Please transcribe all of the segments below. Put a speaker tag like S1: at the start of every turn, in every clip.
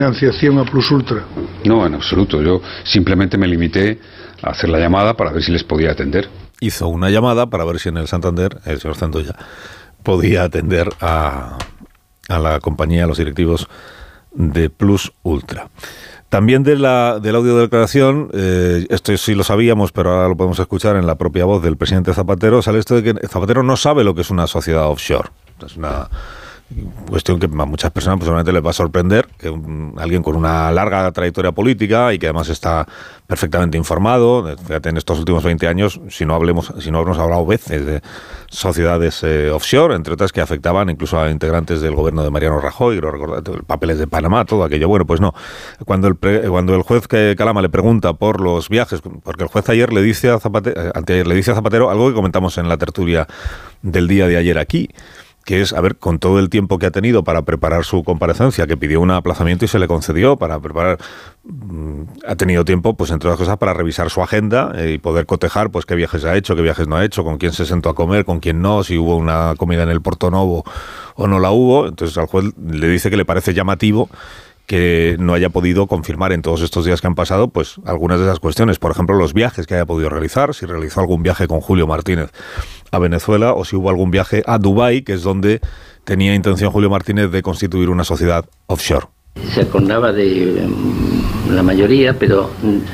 S1: financiación a Plus Ultra.
S2: No, en absoluto. Yo simplemente me limité a hacer la llamada para ver si les podía atender.
S3: Hizo una llamada para ver si en el Santander el señor Santoya podía atender a la compañía, a los directivos de Plus Ultra. También del audio de declaración, esto sí lo sabíamos, pero ahora lo podemos escuchar en la propia voz del presidente Zapatero, sale esto de que Zapatero no sabe lo que es una sociedad offshore. Es una cuestión que a muchas personas seguramente les va a sorprender, que alguien con una larga trayectoria política y que además está perfectamente informado, fíjate, en estos últimos 20 años, si no hemos hablado veces de sociedades offshore, entre otras que afectaban incluso a integrantes del gobierno de Mariano Rajoy, papeles de Panamá, todo aquello. Bueno, pues no. Cuando el juez Calama le pregunta por los viajes, porque el juez anteayer le dice a Zapatero algo que comentamos en la tertulia del día de ayer aquí, que es, a ver, con todo el tiempo que ha tenido para preparar su comparecencia, que pidió un aplazamiento y se le concedió para preparar, ha tenido tiempo, pues entre otras cosas, para revisar su agenda y poder cotejar, pues qué viajes ha hecho, qué viajes no ha hecho, con quién se sentó a comer, con quién no, si hubo una comida en el Portonovo o no la hubo. Entonces al juez le dice que le parece llamativo que no haya podido confirmar en todos estos días que han pasado, pues algunas de esas cuestiones. Por ejemplo, los viajes que haya podido realizar, si realizó algún viaje con Julio Martínez a Venezuela o si hubo algún viaje a Dubái, que es donde tenía intención Julio Martínez de constituir una sociedad offshore.
S4: Se acordaba de la mayoría, pero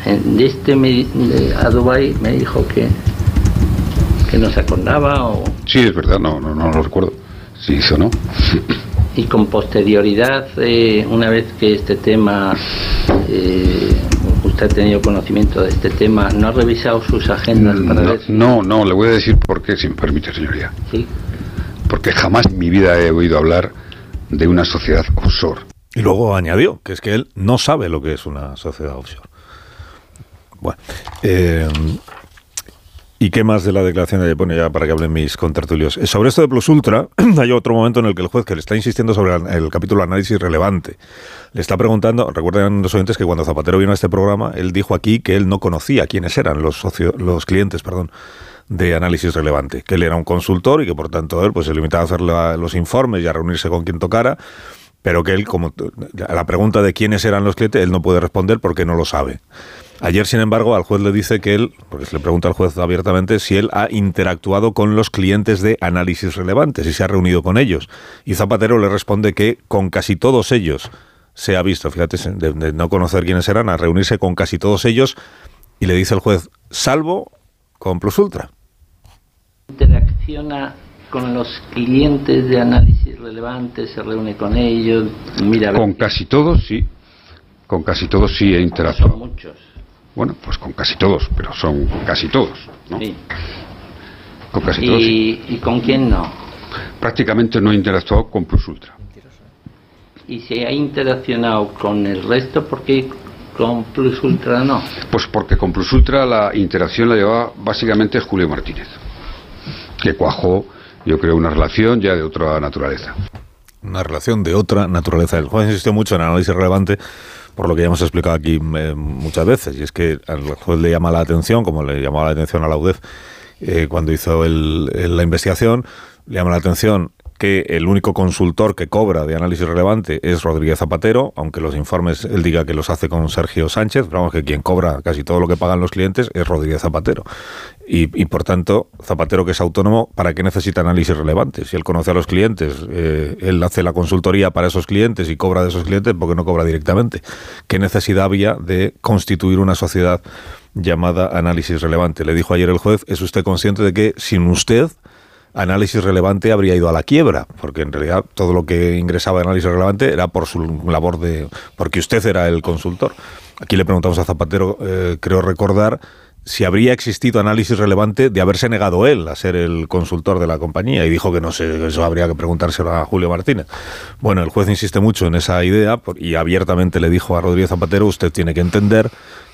S4: a Dubái me dijo que no se acordaba.
S2: Sí, es verdad, no lo recuerdo. Sí hizo, ¿no?
S4: Y con posterioridad, una vez que este tema, usted ha tenido conocimiento de este tema, ¿no ha revisado sus agendas para ver si...
S2: No, le voy a decir por qué, si me permite, señoría.
S4: Sí.
S2: Porque jamás en mi vida he oído hablar de una sociedad offshore.
S3: Y luego añadió que es que él no sabe lo que es una sociedad offshore. Bueno, ¿y qué más de la declaración de pone ya para que hablen mis contertulios? Sobre esto de Plus Ultra, hay otro momento en el que el juez, que le está insistiendo sobre el capítulo análisis relevante, le está preguntando, recuerden los oyentes que cuando Zapatero vino a este programa, él dijo aquí que él no conocía quiénes eran los clientes de análisis relevante, que él era un consultor y que por tanto él pues se limitaba a hacer los informes y a reunirse con quien tocara, pero que él, como a la pregunta de quiénes eran los clientes, él no puede responder porque no lo sabe. Ayer, sin embargo, al juez le dice que él, porque se le pregunta al juez abiertamente, si él ha interactuado con los clientes de análisis relevantes, si se ha reunido con ellos. Y Zapatero le responde que con casi todos ellos se ha visto, fíjate, de no conocer quiénes eran, a reunirse con casi todos ellos, y le dice el juez, salvo con Plus Ultra.
S4: Interacciona con los clientes de análisis relevantes, se reúne con ellos, mira...
S2: Con casi todos, sí. Con casi todos sí he interactuado.
S4: Son muchos.
S2: Bueno, pues con casi todos, pero son casi todos, ¿no?
S4: Sí.
S2: Con casi todos. Sí.
S4: ¿Y con quién no?
S2: Prácticamente no he interactuado con Plus Ultra.
S4: ¿Y se ha interaccionado con el resto? ¿Por qué con Plus Ultra no?
S2: Pues porque con Plus Ultra la interacción la llevaba básicamente Julio Martínez, que cuajó, yo creo, una relación ya de otra naturaleza.
S3: Una relación de otra naturaleza. El juez insistió mucho en análisis relevante, por lo que ya hemos explicado aquí muchas veces, y es que al juez le llama la atención, como le llamaba la atención a la UDEF cuando hizo la investigación, le llama la atención que el único consultor que cobra de análisis relevante es Rodríguez Zapatero, aunque los informes él diga que los hace con Sergio Sánchez, pero vamos, que quien cobra casi todo lo que pagan los clientes es Rodríguez Zapatero. Y por tanto, Zapatero, que es autónomo, ¿para qué necesita análisis relevante? Si él conoce a los clientes, él hace la consultoría para esos clientes y cobra de esos clientes, ¿por qué no cobra directamente? ¿Qué necesidad había de constituir una sociedad llamada análisis relevante? Le dijo ayer el juez, ¿es usted consciente de que sin usted análisis relevante habría ido a la quiebra? Porque en realidad todo lo que ingresaba en análisis relevante era por su labor porque usted era el consultor. Aquí le preguntamos a Zapatero, creo recordar, si habría existido análisis relevante de haberse negado él a ser el consultor de la compañía, y dijo que no sé, eso habría que preguntárselo a Julio Martínez. Bueno, el juez insiste mucho en esa idea y abiertamente le dijo a Rodríguez Zapatero, usted tiene que entender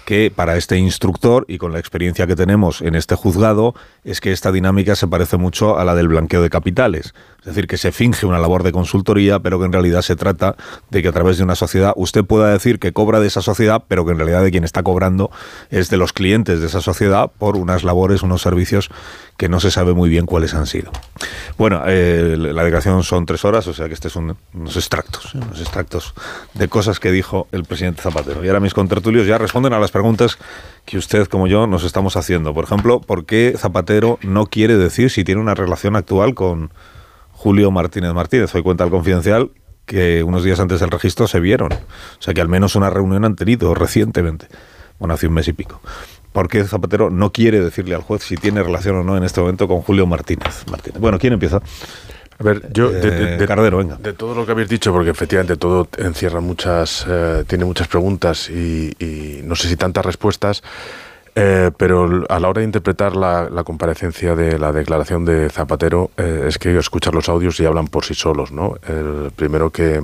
S3: que para este instructor y con la experiencia que tenemos en este juzgado es que esta dinámica se parece mucho a la del blanqueo de capitales. Es decir, que se finge una labor de consultoría, pero que en realidad se trata de que a través de una sociedad usted pueda decir que cobra de esa sociedad, pero que en realidad de quien está cobrando es de los clientes de esa sociedad por unas labores, unos servicios que no se sabe muy bien cuáles han sido. Bueno, la declaración son 3 horas, o sea que son unos extractos de cosas que dijo el presidente Zapatero. Y ahora mis contertulios ya responden a las preguntas que usted, como yo, nos estamos haciendo. Por ejemplo, ¿por qué Zapatero no quiere decir si tiene una relación actual con Julio Martínez Martínez? Hoy cuenta el Confidencial que unos días antes del registro se vieron. O sea que al menos una reunión han tenido recientemente. Bueno, hace un mes y pico. ¿Por qué Zapatero no quiere decirle al juez si tiene relación o no en este momento con Julio Martínez Martínez? Bueno, ¿quién empieza?
S1: A ver, yo
S3: Cardero, venga.
S1: De todo lo que habéis dicho, porque efectivamente todo encierra tiene muchas preguntas y no sé si tantas respuestas, pero a la hora de interpretar la comparecencia de la declaración de Zapatero, es que escuchar los audios y hablan por sí solos, ¿no? El primero que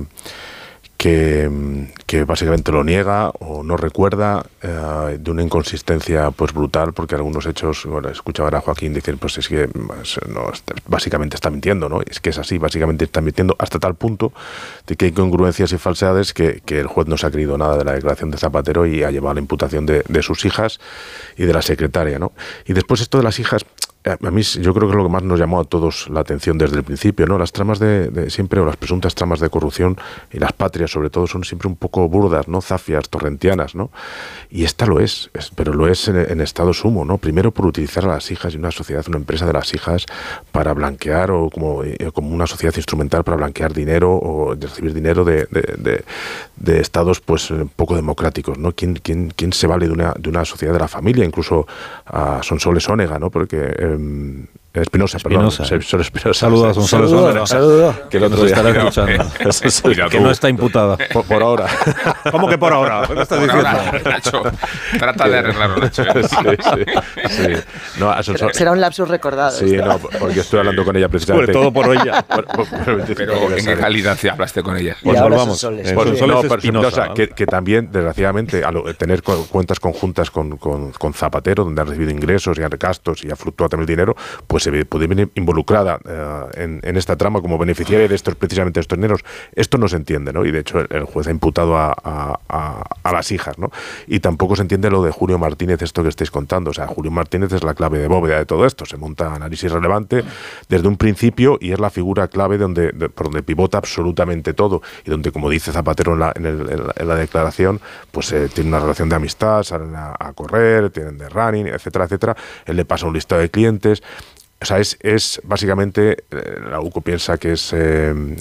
S1: básicamente lo niega o no recuerda, de una inconsistencia pues brutal, porque algunos hechos, bueno, escuchaba a Joaquín decir, pues es que básicamente está mintiendo, ¿no? Es que es así, básicamente está mintiendo hasta tal punto de que hay congruencias y falsedades que el juez no se ha creído nada de la declaración de Zapatero y ha llevado a la imputación de sus hijas y de la secretaria, ¿no? Y después esto de las hijas, a mí yo creo que es lo que más nos llamó a todos la atención desde el principio, ¿no? Las tramas de siempre, o las presuntas tramas de corrupción, y las patrias sobre todo, son siempre un poco burdas, ¿no? Zafias, torrentianas, ¿no? Y esta lo es, pero lo es en estado sumo, ¿no? Primero por utilizar a las hijas y una sociedad, una empresa de las hijas para blanquear, o como una sociedad instrumental para blanquear dinero o recibir dinero de estados pues poco democráticos, ¿no? ¿Quién se vale de una sociedad de la familia? Incluso a Sonsoles Onega, ¿no? Porque Espinosa.
S3: Saludos a Sonsoles.
S5: Saludos.
S3: Que el otro estará escuchando. Que no está imputada.
S1: Por ahora.
S3: ¿Cómo que por ahora? ¿Qué estás diciendo?
S6: Ahora, Nacho. Trata de arreglarlo, Nacho.
S1: Sí. No,
S5: será un lapsus recordado.
S1: Sí, no, porque estoy hablando con ella precisamente.
S3: Sobre todo por ella.
S6: Pero ¿en qué calidad hablaste con ella?
S3: Pues volvamos.
S5: Sonsoles.
S1: Espinosa, que también, desgraciadamente, al tener cuentas conjuntas con Zapatero, donde ha recibido ingresos y gastos y ha fluctuado también el dinero, pues se puede venir involucrada en esta trama como beneficiaria de precisamente estos dineros. Esto no se entiende, ¿no? Y de hecho el juez ha imputado a las hijas, ¿no? Y tampoco se entiende lo de Julio Martínez, esto que estáis contando. O sea, Julio Martínez es la clave de bóveda de todo esto. Se monta análisis relevante desde un principio y es la figura clave por donde pivota absolutamente todo y donde, como dice Zapatero en la declaración, pues tiene una relación de amistad, salen a correr, tienen de running, etcétera, etcétera. Él le pasa un listado de clientes. O sea, es básicamente, la UCO piensa que es el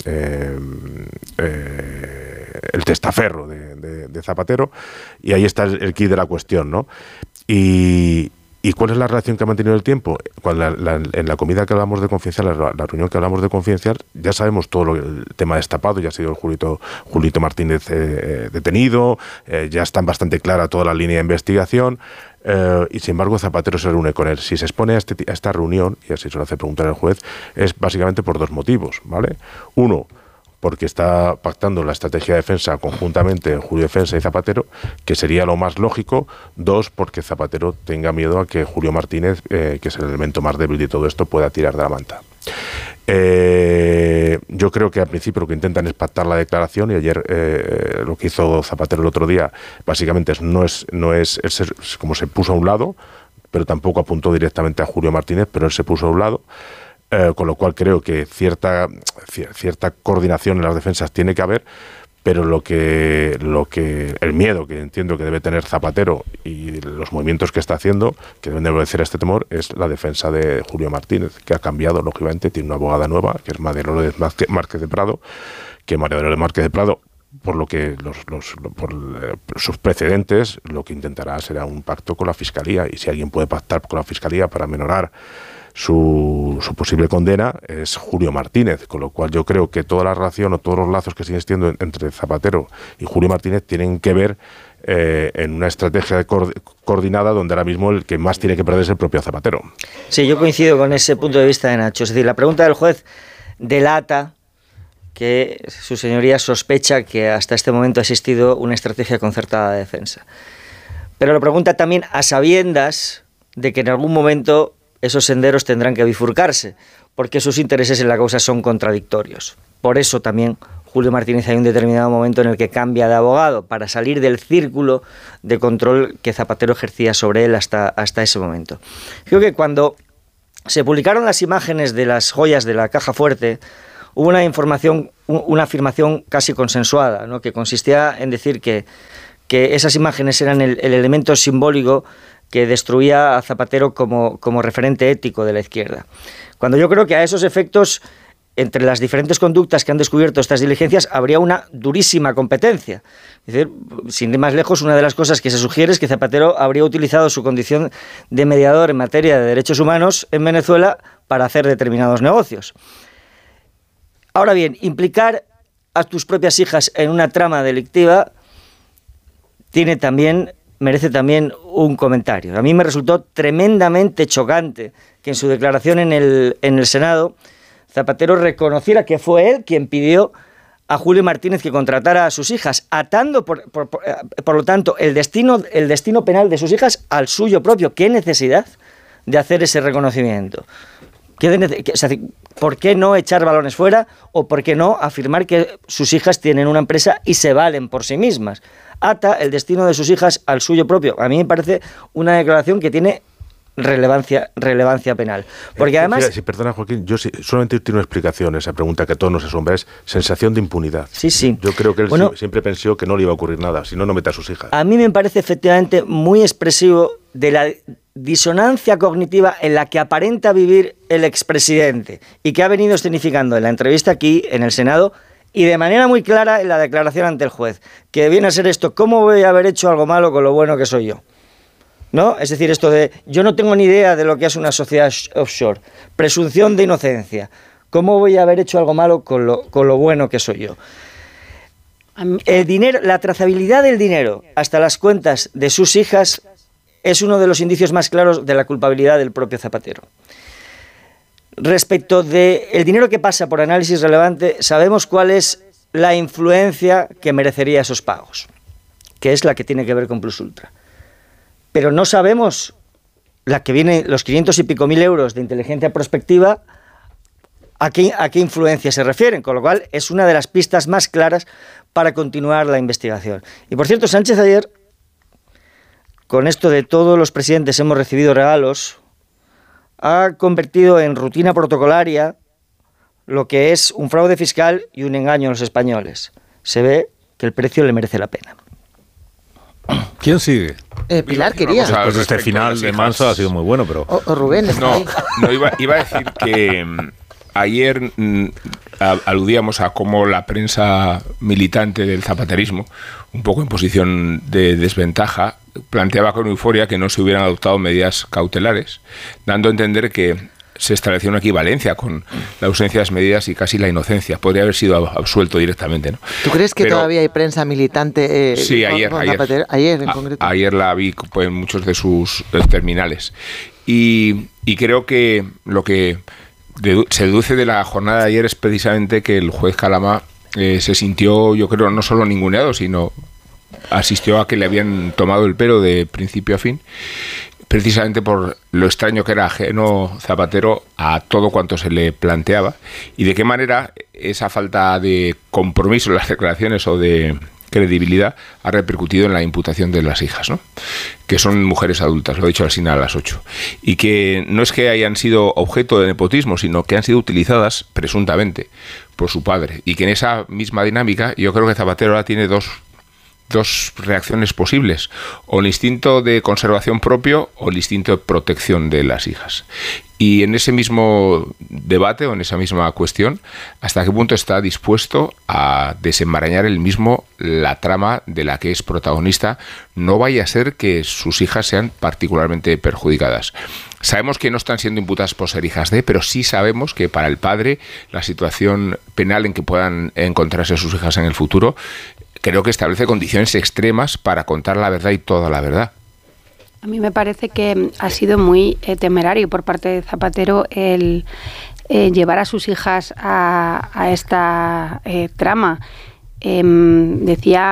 S1: testaferro de Zapatero, y ahí está el quid de la cuestión, ¿no? ¿Y cuál es la relación que ha mantenido el tiempo? En la comida que hablamos de Confidencial, la reunión que hablamos de Confidencial, ya sabemos todo el tema destapado, ya ha sido el Julito Martínez detenido, ya está bastante clara toda la línea de investigación. Y sin embargo Zapatero se reúne con él. Si se expone a esta reunión, y así se lo hace preguntar el juez, es básicamente por 2 motivos, ¿vale? Uno, porque está pactando la estrategia de defensa conjuntamente Julio Defensa y Zapatero, que sería lo más lógico. 2, porque Zapatero tenga miedo a que Julio Martínez, que es el elemento más débil de todo esto, pueda tirar de la manta. Yo creo que al principio lo que intentan es pactar la declaración, y ayer lo que hizo Zapatero el otro día básicamente no es como se puso a un lado, pero tampoco apuntó directamente a Julio Martínez, pero él se puso a un lado. Con lo cual creo que cierta coordinación en las defensas tiene que haber, pero el miedo que entiendo que debe tener Zapatero y los movimientos que está haciendo, que deben de obedecer a este temor, es la defensa de Julio Martínez, que ha cambiado, lógicamente, tiene una abogada nueva, que es María Dolores Márquez de Prado, que María Dolores Márquez de Prado, por lo que por sus precedentes, lo que intentará será un pacto con la Fiscalía, y si alguien puede pactar con la Fiscalía para menorar su posible condena, es Julio Martínez, con lo cual yo creo que toda la relación o todos los lazos que siguen existiendo entre Zapatero y Julio Martínez tienen que ver en una estrategia coordinada, donde ahora mismo el que más tiene que perder es el propio Zapatero.
S5: Sí, yo coincido con ese punto de vista de Nacho. Es decir, la pregunta del juez delata que su señoría sospecha que hasta este momento ha existido una estrategia concertada de defensa. pero lo pregunta también a sabiendas de que en algún momento esos senderos tendrán que bifurcarse, porque sus intereses en la causa son contradictorios. Por eso también Julio Martínez hay un determinado momento en el que cambia de abogado para salir del círculo de control que Zapatero ejercía sobre él hasta ese momento. Creo que cuando se publicaron las imágenes de las joyas de la caja fuerte, hubo una afirmación casi consensuada, ¿no?, que consistía en decir que esas imágenes eran el elemento simbólico que destruía a Zapatero como referente ético de la izquierda. Cuando yo creo que a esos efectos, entre las diferentes conductas que han descubierto estas diligencias, habría una durísima competencia. Es decir, sin ir más lejos, una de las cosas que se sugiere es que Zapatero habría utilizado su condición de mediador en materia de derechos humanos en Venezuela para hacer determinados negocios. Ahora bien, implicar a tus propias hijas en una trama delictiva merece también un comentario. A mí me resultó tremendamente chocante que en su declaración en el Senado Zapatero reconociera que fue él quien pidió a Julio Martínez que contratara a sus hijas, atando por lo tanto el destino penal de sus hijas al suyo propio. ¿Qué necesidad de hacer ese reconocimiento? ¿Por qué no echar balones fuera o por qué no afirmar que sus hijas tienen una empresa y se valen por sí mismas? Ata el destino de sus hijas al suyo propio. A mí me parece una declaración que tiene relevancia penal. Porque además...
S1: Si perdona, Joaquín, yo solamente tengo una explicación. Esa pregunta que a todos nos asombra es sensación de impunidad.
S5: Sí.
S1: Yo creo que él siempre pensó que no le iba a ocurrir nada, si no mete a sus hijas.
S5: A mí me parece efectivamente muy expresivo de la disonancia cognitiva en la que aparenta vivir el expresidente y que ha venido escenificando en la entrevista aquí, en el Senado, y de manera muy clara en la declaración ante el juez, que viene a ser esto: ¿cómo voy a haber hecho algo malo con lo bueno que soy yo? ¿No? Es decir, esto de yo no tengo ni idea de lo que es una sociedad offshore, presunción de inocencia, ¿cómo voy a haber hecho algo malo con lo bueno que soy yo? El dinero, la trazabilidad del dinero hasta las cuentas de sus hijas es uno de los indicios más claros de la culpabilidad del propio Zapatero. Respecto del dinero que pasa por análisis relevante, sabemos cuál es la influencia que merecería esos pagos, que es la que tiene que ver con Plus Ultra. Pero no sabemos la que viene, los 500 y pico mil euros de inteligencia prospectiva, a qué influencia se refieren, con lo cual es una de las pistas más claras para continuar la investigación. Y por cierto, Sánchez ayer, con esto de todos los presidentes hemos recibido regalos, ha convertido en rutina protocolaria lo que es un fraude fiscal y un engaño a los españoles. Se ve que el precio le merece la pena.
S3: ¿Quién sigue?
S7: Pilar quería.
S3: Después de este final de Manso ha sido muy bueno, pero...
S7: O Rubén está ahí.
S6: No, iba a decir que ayer aludíamos a cómo la prensa militante del zapaterismo, un poco en posición de desventaja, planteaba con euforia que no se hubieran adoptado medidas cautelares, dando a entender que se estableció una equivalencia con la ausencia de las medidas y casi la inocencia. Podría haber sido absuelto directamente, ¿no?
S7: ¿Tú crees que todavía hay prensa militante?
S6: Sí, ayer
S7: en concreto.
S6: Ayer la vi en muchos de sus terminales. Y creo que lo que se deduce de la jornada de ayer es precisamente que el juez Calama se sintió, yo creo, no solo ninguneado, sino asistió a que le habían tomado el pelo de principio a fin, precisamente por lo extraño que era ajeno Zapatero a todo cuanto se le planteaba y de qué manera esa falta de compromiso en las declaraciones o de credibilidad ha repercutido en la imputación de las hijas, ¿no? Que son mujeres adultas, lo he dicho al final a las 8, y que no es que hayan sido objeto de nepotismo, sino que han sido utilizadas presuntamente por su padre, y que en esa misma dinámica yo creo que Zapatero ahora tiene dos reacciones posibles: o el instinto de conservación propio o el instinto de protección de las hijas. Y en ese mismo debate o en esa misma cuestión, ¿hasta qué punto está dispuesto a desenmarañar él mismo la trama de la que es protagonista? No vaya a ser que sus hijas sean particularmente perjudicadas. Sabemos que no están siendo imputadas por ser hijas de, pero sí sabemos que para el padre la situación penal en que puedan encontrarse sus hijas en el futuro creo que establece condiciones extremas para contar la verdad y toda la verdad.
S8: A mí me parece que ha sido muy temerario por parte de Zapatero el llevar a sus hijas a esta trama. Decía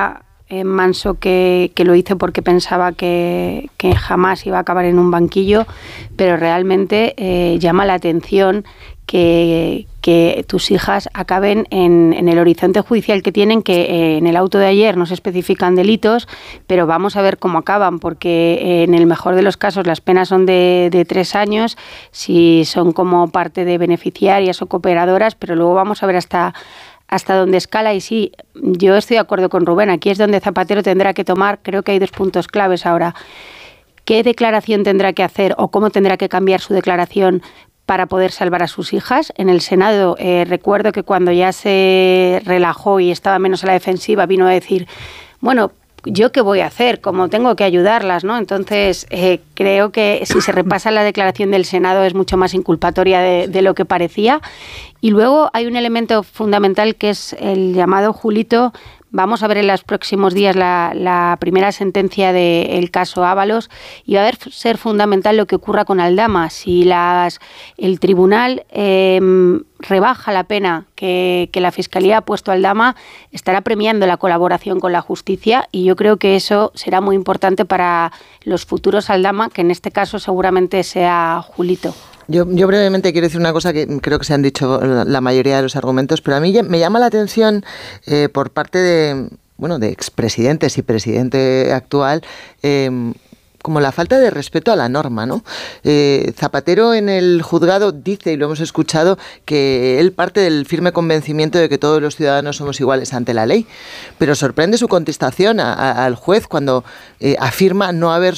S8: Manso que lo hice porque pensaba que jamás iba a acabar en un banquillo, pero realmente llama la atención que tus hijas acaben en el horizonte judicial que tienen, que en el auto de ayer no se especifican delitos, pero vamos a ver cómo acaban, porque en el mejor de los casos las penas son de 3 años, si son como parte de beneficiarias o cooperadoras, pero luego vamos a ver hasta dónde escala. Y sí, yo estoy de acuerdo con Rubén, aquí es donde Zapatero tendrá que tomar, creo que hay 2 puntos claves ahora. ¿Qué declaración tendrá que hacer o cómo tendrá que cambiar su declaración para poder salvar a sus hijas? En el Senado recuerdo que cuando ya se relajó y estaba menos a la defensiva, vino a decir, bueno, ¿yo qué voy a hacer? Como tengo que ayudarlas, ¿no? Entonces, creo que si se repasa la declaración del Senado es mucho más inculpatoria de lo que parecía. Y luego hay un elemento fundamental que es el llamado Julito. Vamos a ver en los próximos días la primera sentencia del caso Ábalos y va a ser fundamental lo que ocurra con Aldama. Si el tribunal rebaja la pena que la Fiscalía ha puesto a Aldama, estará premiando la colaboración con la justicia y yo creo que eso será muy importante para los futuros Aldama, que en este caso seguramente sea Julito.
S7: Yo brevemente quiero decir una cosa que creo que se han dicho la mayoría de los argumentos, pero a mí me llama la atención por parte de expresidentes y presidente actual, como la falta de respeto a la norma, ¿no? Zapatero en el juzgado dice, y lo hemos escuchado, que él parte del firme convencimiento de que todos los ciudadanos somos iguales ante la ley, pero sorprende su contestación al juez cuando afirma no haber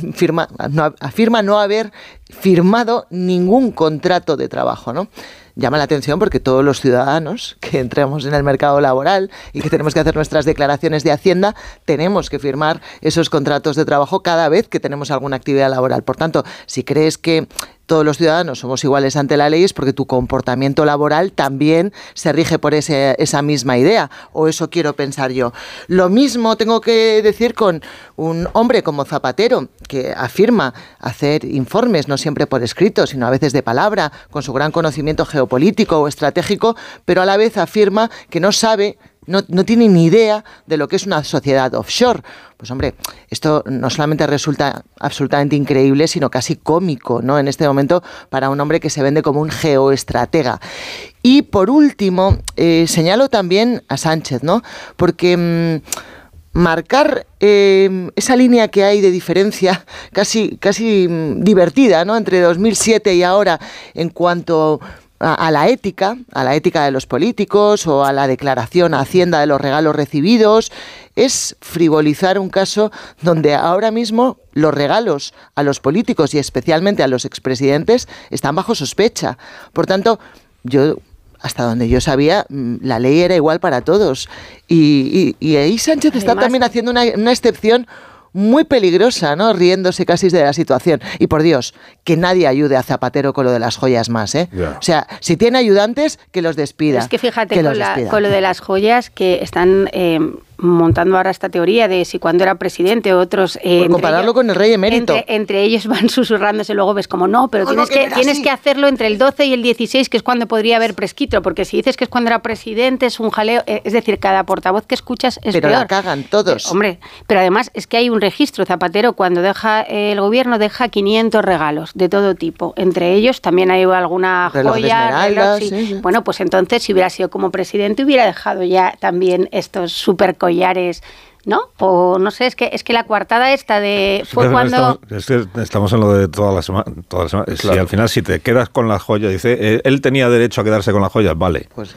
S7: firmado ningún contrato de trabajo, ¿no? Llama la atención porque todos los ciudadanos que entramos en el mercado laboral y que tenemos que hacer nuestras declaraciones de Hacienda, tenemos que firmar esos contratos de trabajo cada vez que tenemos alguna actividad laboral. Por tanto, si crees que todos los ciudadanos somos iguales ante la ley es porque tu comportamiento laboral también se rige por esa misma idea, o eso quiero pensar yo. Lo mismo tengo que decir con un hombre como Zapatero, que afirma hacer informes, no siempre por escrito, sino a veces de palabra, con su gran conocimiento geopolítico o estratégico, pero a la vez afirma que no sabe, no tiene ni idea de lo que es una sociedad offshore. Pues hombre, esto no solamente resulta absolutamente increíble, sino casi cómico, ¿no? En este momento, para un hombre que se vende como un geoestratega. Y por último, señalo también a Sánchez, ¿no? Porque marcar esa línea que hay de diferencia casi divertida, ¿no? Entre 2007 y ahora en cuanto a la ética de los políticos o a la declaración a Hacienda de los regalos recibidos, es frivolizar un caso donde ahora mismo los regalos a los políticos y especialmente a los expresidentes están bajo sospecha. Por tanto, hasta donde yo sabía, la ley era igual para todos. Y ahí Sánchez está también haciendo una excepción muy peligrosa, ¿no? Riéndose casi de la situación. Y por Dios, que nadie ayude a Zapatero con lo de las joyas más, ¿eh? Yeah. O sea, si tiene ayudantes, que los despida.
S8: Es que fíjate con lo de las joyas que están montando ahora esta teoría de si cuando era presidente otros...
S7: por compararlo ellos, con el rey emérito.
S8: Entre ellos van susurrándose, luego ves como no, pero tienes que hacerlo entre el 12 y el 16, que es cuando podría haber prescrito, porque si dices que es cuando era presidente, es un jaleo, es decir, cada portavoz que escuchas es
S7: pero
S8: peor.
S7: La cagan todos.
S8: Hombre, pero además es que hay un registro. Zapatero, cuando deja el gobierno, deja 500 regalos de todo tipo. Entre ellos también hay alguna joya.
S7: Reloj, sí.
S8: Bueno, pues entonces, si hubiera sido como presidente, hubiera dejado ya también estos super collares, ¿no? O no sé, es que la coartada esta de... fue cuando...
S3: Estamos en lo de toda la semana. Claro. Si al final, si te quedas con las joyas, dice, él tenía derecho a quedarse con las joyas, vale.
S7: Pues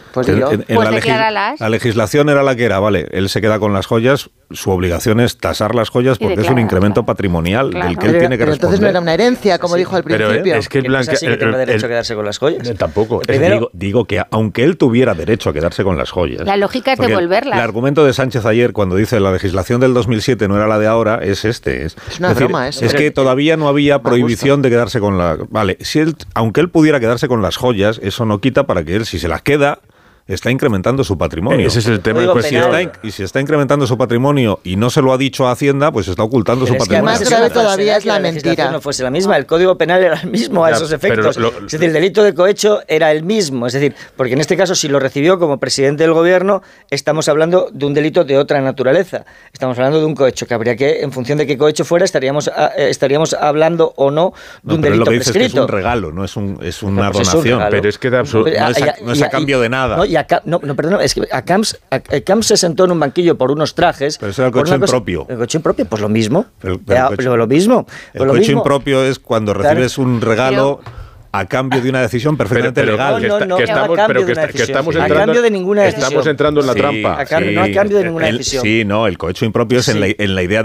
S3: la legislación era la que era, vale. Él se queda con las joyas, su obligación es tasar las joyas porque es un incremento patrimonial del que él tiene que
S7: pero
S3: responder.
S7: Entonces no era una herencia, como dijo al principio.
S1: Pero es que
S5: no tiene derecho a quedarse con las joyas.
S1: Tampoco.
S3: Digo que aunque él tuviera derecho a quedarse con las joyas...
S8: La lógica es devolverlas.
S3: El argumento de Sánchez ayer, cuando dice la legislación del 2007 no era la de ahora, es este.
S7: Es una broma eso.
S3: Es que todavía no había prohibición de quedarse con la... Vale, aunque él pudiera quedarse con las joyas, eso no quita para que él, si se las queda, está incrementando su patrimonio.
S1: Ese es el tema.
S3: Y si está incrementando su patrimonio y no se lo ha dicho a Hacienda, pues está ocultando su patrimonio.
S7: Más grave todavía es la mentira.
S5: No fuese la misma, el Código Penal era el mismo a esos efectos. Es decir, el delito de cohecho era el mismo. Es decir, porque en este caso, si lo recibió como presidente del gobierno, estamos hablando de un delito de otra naturaleza. Estamos hablando de un cohecho que habría que, en función de qué cohecho fuera, estaríamos hablando o no de un delito prescrito.
S3: Es que es un regalo, no es una donación.
S1: Pero es que de
S3: no es a cambio de nada.
S5: Perdón, es que Camps se sentó en un banquillo por unos trajes.
S3: Pero eso era el cohecho impropio.
S5: El cohecho impropio, pues lo mismo.
S3: Lo
S5: mismo.
S3: El cohecho impropio es cuando recibes un regalo a cambio de una decisión perfectamente legal.
S1: Estamos entrando en la trampa.
S5: No a cambio de ninguna decisión.
S3: Sí, no, el cohecho impropio es en la idea